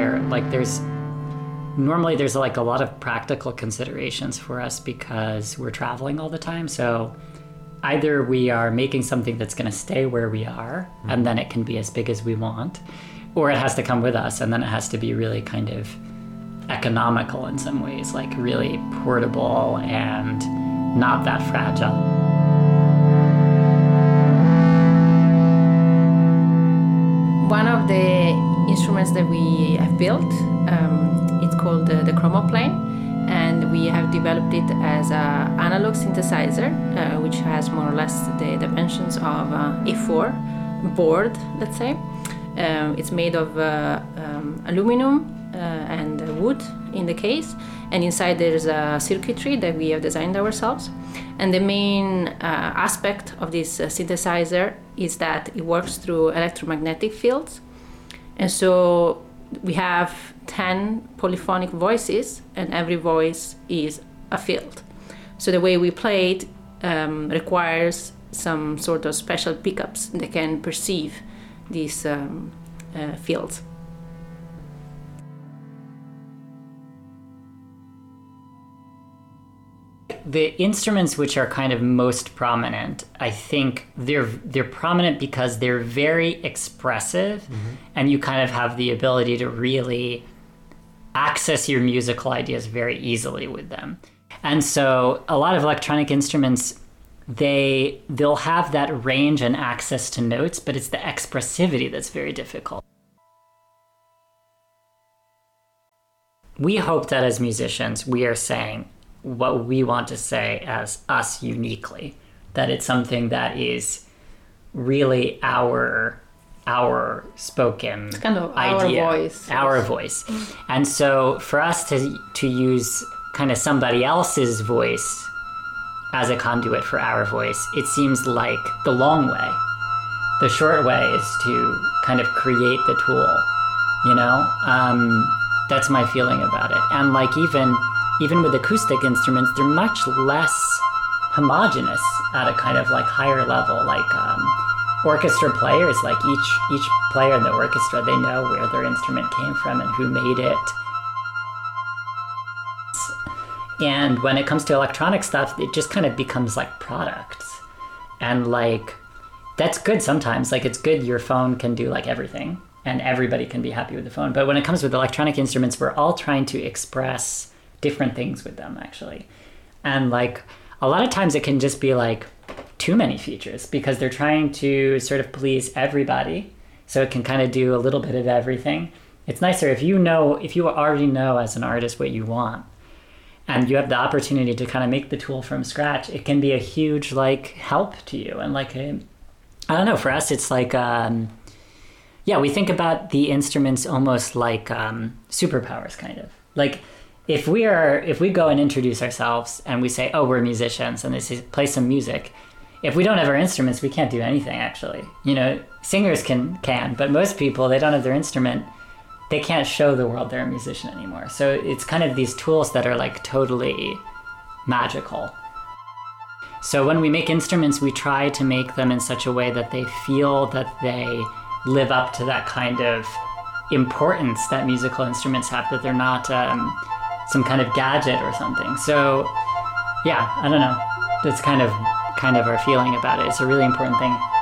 Like there's like a lot of practical considerations for us because we're traveling all the time. So either we are making something that's going to stay where we are and then it can be as big as we want, or it has to come with us and then it has to be really kind of economical in some ways, like really portable and not that fragile. One of the instruments that we have built, it's called the Chromoplane, and we have developed it as an analog synthesizer, which has more or less the dimensions of A4 board, let's say. It's made of aluminum and wood in the case, and inside there's a circuitry that we have designed ourselves. And the main aspect of this synthesizer is that it works through electromagnetic fields. And so we have 10 polyphonic voices, and every voice is a field. So the way we play it requires some sort of special pickups that can perceive these fields. The instruments which are kind of most prominent, I think they're prominent because they're very expressive, and you kind of have the ability to really access your musical ideas very easily with them. And so a lot of electronic instruments, they'll have that range and access to notes, but it's the expressivity that's very difficult. We hope that as musicians, we are saying what we want to say as us uniquely, that it's something that is really our spoken it's kind of idea, our voice. And so for us to use kind of somebody else's voice as a conduit for our voice, it seems like the long way. The short way is to kind of create the tool, you know? That's my feeling about it. And like even with acoustic instruments, they're much less homogeneous at a kind of like higher level. Like orchestra players, like each player in the orchestra, they know where their instrument came from and who made it. And when it comes to electronic stuff, it just kind of becomes like products. And like, that's good sometimes. Like, it's good your phone can do like everything and everybody can be happy with the phone. But when it comes with electronic instruments, we're all trying to express different things with them, actually. And like, a lot of times it can just be like too many features because they're trying to sort of please everybody. So it can kind of do a little bit of everything. It's nicer if you already know as an artist what you want and you have the opportunity to kind of make the tool from scratch, it can be a huge like help to you. And like, I don't know, for us, it's like, we think about the instruments almost like superpowers, kind of. Like, if we go and introduce ourselves and we say, oh, we're musicians, and they say, play some music, if we don't have our instruments, we can't do anything, actually. You know, singers can, but most people, they don't have their instrument. They can't show the world they're a musician anymore. So it's kind of these tools that are like totally magical. So when we make instruments, we try to make them in such a way that they feel that they live up to that kind of importance that musical instruments have, that they're not some kind of gadget or something. So yeah, I don't know. That's kind of our feeling about it. It's a really important thing.